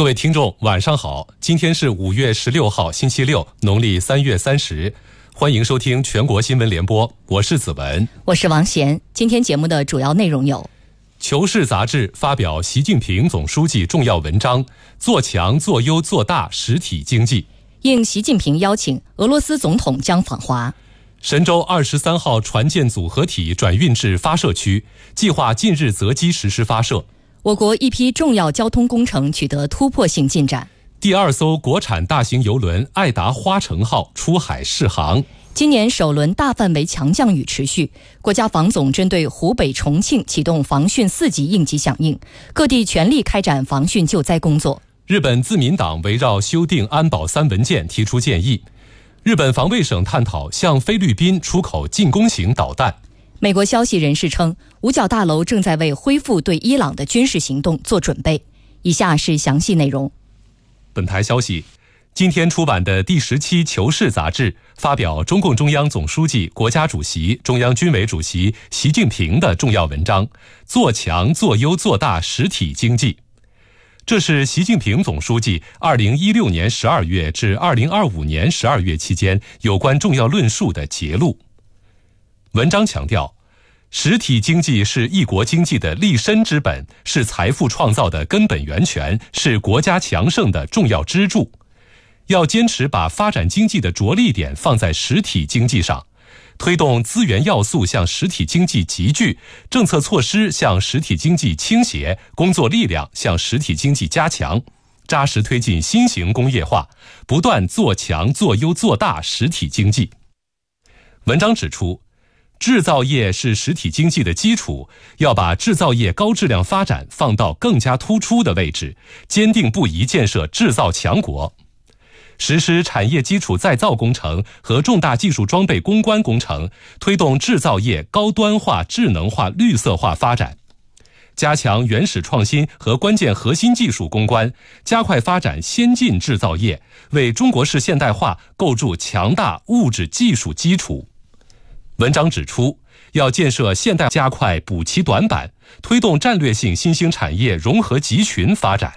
各位听众晚上好，今天是5月16号星期六，农历3月30，欢迎收听全国新闻联播，我是子文， 我是王贤。今天节目的主要内容有： 求是杂志发表习近平总书记重要文章，做强做优做大实体经济。 应习近平邀请，俄罗斯总统将访华。 神舟23号船舰组合体转运至发射区，计划近日择机实施发射。 我国一批重要交通工程取得突破性进展。 第2艘国产大型邮轮爱达花城号出海试航。 今年首轮大范围强降雨持续，国家防总针对湖北、重庆启动防汛4级应急响应，各地全力开展防汛救灾工作。 日本自民党围绕修订安保3文件提出建议。日本防卫省探讨向菲律宾出口进攻型导弹。 美国消息人士称，五角大楼正在为恢复对伊朗的军事行动做准备。以下是详细内容。 本台消息，今天出版的第10期《求是》杂志发表中共中央总书记、国家主席、中央军委主席习近平的重要文章，做强做优做大实体经济。这是习近平总书记2016年12月至2025年12月期间有关重要论述的节录。文章强调，实体经济是一国经济的立身之本，是财富创造的根本源泉，是国家强盛的重要支柱。要坚持把发展经济的着力点放在实体经济上，推动资源要素向实体经济集聚，政策措施向实体经济倾斜，工作力量向实体经济加强，扎实推进新型工业化，不断做强做优做大实体经济。文章指出，制造业是实体经济的基础，要把制造业高质量发展放到更加突出的位置，坚定不移建设制造强国。实施产业基础再造工程和重大技术装备攻关工程，推动制造业高端化、智能化、绿色化发展。加强原始创新和关键核心技术攻关，加快发展先进制造业，为中国式现代化构筑强大物质技术基础。文章指出，要建设现代，加快补齐短板，推动战略性新兴产业融合集群发展。